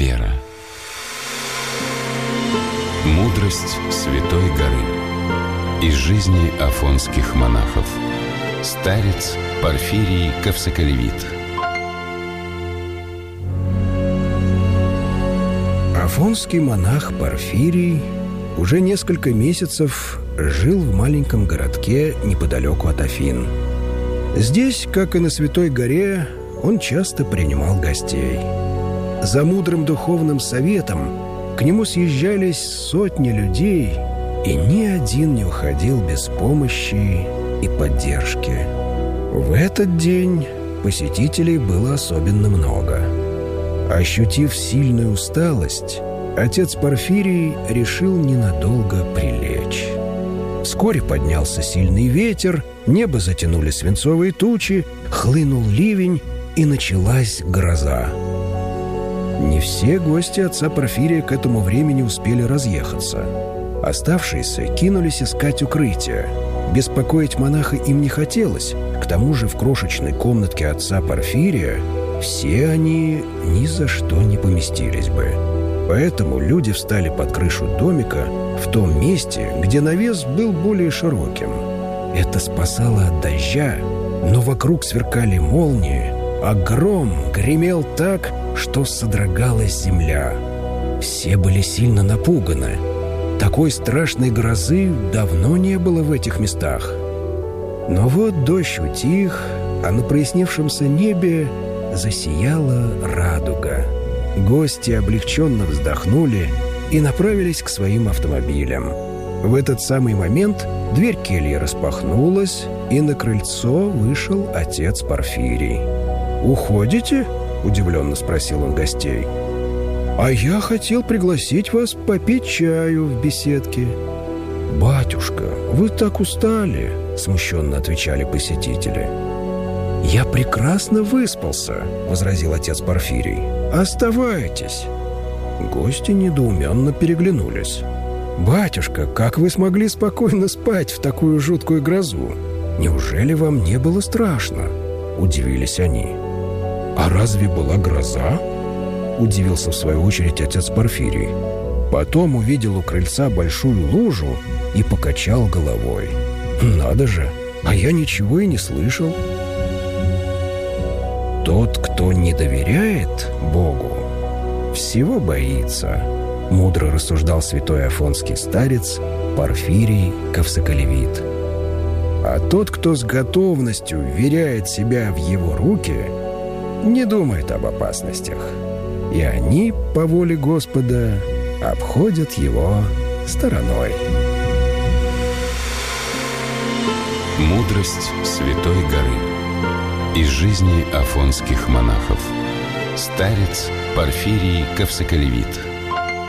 Вера. Мудрость Святой горы. Из жизни афонских монахов. Старец Порфирий Кавсоколевит. Афонский монах Порфирий уже несколько месяцев жил в маленьком городке неподалеку от Афин. Здесь, как и на Святой горе, он часто принимал гостей. За мудрым духовным советом к нему съезжались сотни людей, и ни один не уходил без помощи и поддержки. В этот день посетителей было особенно много. Ощутив сильную усталость, отец Порфирий решил ненадолго прилечь. Вскоре поднялся сильный ветер, небо затянули свинцовые тучи, хлынул ливень, и началась гроза. Не все гости отца Порфирия к этому времени успели разъехаться. Оставшиеся кинулись искать укрытие. Беспокоить монаха им не хотелось. К тому же в крошечной комнатке отца Порфирия все они ни за что не поместились бы. Поэтому люди встали под крышу домика в том месте, где навес был более широким. Это спасало от дождя, но вокруг сверкали молнии, а гром гремел так, что содрогалась земля. Все были сильно напуганы. Такой страшной грозы давно не было в этих местах. Но вот дождь утих, а на прояснившемся небе засияла радуга. Гости облегченно вздохнули и направились к своим автомобилям. В этот самый момент дверь кельи распахнулась, и на крыльцо вышел отец Порфирий. «Уходите?» — удивленно спросил он гостей. «А я хотел пригласить вас попить чаю в беседке». «Батюшка, вы так устали», — смущенно отвечали посетители. «Я прекрасно выспался», — возразил отец Порфирий. «Оставайтесь». Гости недоуменно переглянулись. «Батюшка, как вы смогли спокойно спать в такую жуткую грозу? Неужели вам не было страшно?» — удивились они. «А разве была гроза?» — удивился в свою очередь отец Порфирий. Потом увидел у крыльца большую лужу и покачал головой. «Надо же, а я ничего и не слышал». «Тот, кто не доверяет Богу, всего боится», — мудро рассуждал святой афонский старец Порфирий Кавсоколевит. «А тот, кто с готовностью вверяет себя в его руки, не думает об опасностях, и они, по воле Господа, обходят его стороной». Мудрость Святой горы. Из жизни афонских монахов. Старец Порфирий Кавсоколевит.